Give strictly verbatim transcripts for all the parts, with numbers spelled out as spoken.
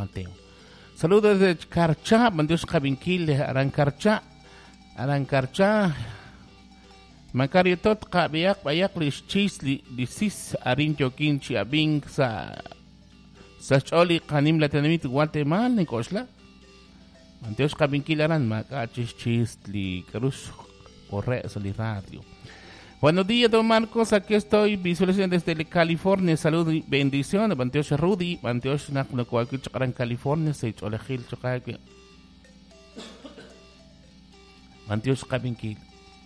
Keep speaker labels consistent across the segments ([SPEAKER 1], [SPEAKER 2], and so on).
[SPEAKER 1] Mateo. Saludos desde Carchá, Bandios Cabinquil, Arancarchá, Arancarchá. Macario tot kabiyak bayak lis chis li lisis arin jokin chi abing sa sa choli kanim latanamit Guatemala ni kosla. Manteos kabinkilaran makachis chis li carus corre sa li radio. Buenos días, don Marcos, aquí estoy visualizando desde California. Salud y bendición. Manteos Rudy, Manteos nak nakuaki chakaran California sa cholehil chakaki. Manteos kabinkil.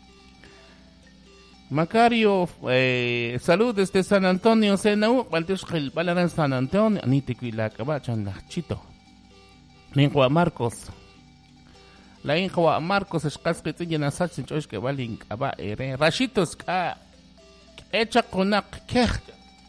[SPEAKER 1] Macario, eh, salud desde San Antonio, Senau, Valteos Gilbalaran San Antonio, Anitiquila Cabachan, Chito. Lingua Marcos. La lingua Marcos es casi que tiene asas en Choice que valin Caba ere. Rashitos ka echa konak kech.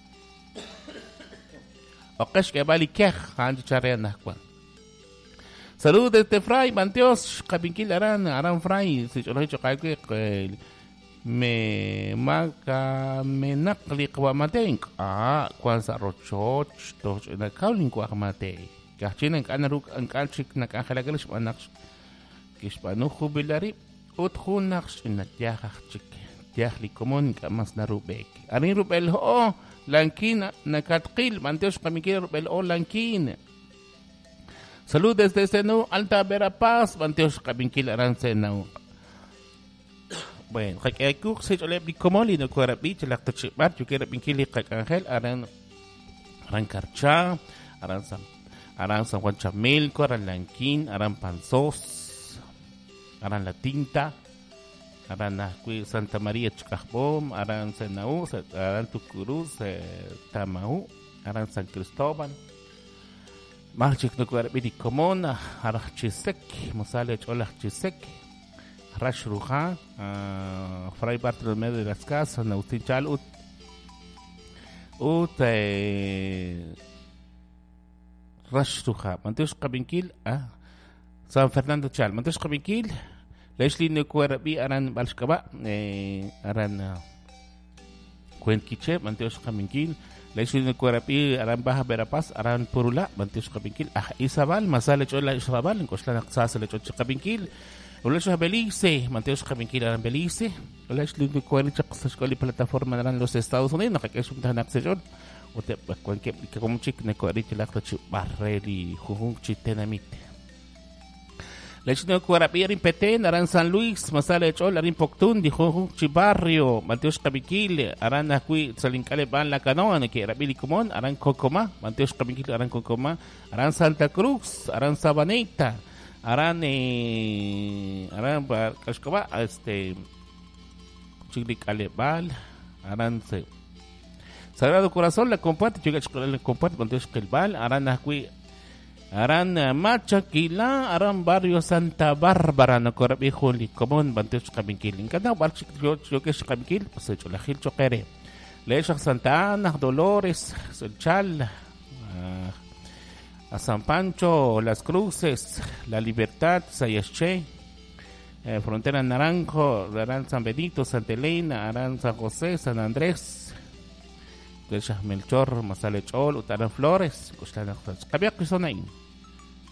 [SPEAKER 1] O kesh que vali kech, hanji chareana kwan. Salud desde Fray, Manteos, Cabinquilaran, Aran Fray, si yo lo he hecho que me maga me nakli kwa mateng ah kwan sa rochoch to na kaulin kwa mate kachin ang anaruk ang kalchik na kahalagalis anak kispano jubilari ut hunax na tiachik tiachli komon kamas na rubek arin rubel ho lankin nakatkil manteos kamikil rubel o lankin. Salud desde Senau Alta Verapaz, manteos kabinkil aran Senau. Bueno, kaya ko sa oleb di komoli no kuarabi celak tercepat juga bingkili kak Angel aran aran Karcha aran San aran San Juan Chamilco aran Lankin aran Panzos aran La Tinta aran Nakui Santa Maria Chicajbom aran Senau aran Tucuruz Tamau aran San Cristóbal marchik no kuarabi di komona aran Chisek Mosale Cholak Chisek Rash Ruja, uh, Fray Bartolomé de las Casas, Naustin Chal, Ut, Ut, eh, Rash Ruja, Manteos Cabinquil, ah, San Fernando Chal, Manteos Cabinquil, Leslie Necuerabi, Aran Balshkaba, eh, Aran uh, Cuenquiche, Manteos Cabinquil, Leslie Necuerabi, Aran Baja Verapaz, Aran Purula, Manteos Cabinquil, Ah, Isabal, Masale Chola Isabal, en Cosla Naxasa, Lechoche Cabinquil, Ulas sa Belize, Manteos Cabinquil aran Belize. Ulas lundo ko rin sa eskwela plataforma na los Estados Unidos, nakakasuntahan na sa John. O te kung ke kakumchik na ko rin tilak na barreli hung chitenamit. Las no ko rapi rin Petén aran San Luis, Masala Chol arin Poctun di hung Chibarrio, Manteos Cabinquil aran nakui sa lingkale ban la Canoa ke rapi kumon aran Cocoma, Manteos Cabinquil aran Cocoma, aran Santa Cruz, aran Sabaneta. Aran eh aran kaskaba este chiglik alebal aran se Sagrado Corazón la comparte chiga la comparte Manteos Kelbal aran nakui aran Machaquila aran barrio Santa Bárbara na korabi huli komon Manteos Cabinquil kada barchik yo yo que Cabinquil pues hecho la gil chokere Lecha Santa Ana Dolores Solchal uh, a San Pancho, Las Cruces, La Libertad, Sayasche, eh, Frontera Naranjo, Aran San Benito, Santa Elena, Aran San José, San Andrés, Melchor, Masale Chol, Utaran Flores, Costanas, Cabiac, Sonain.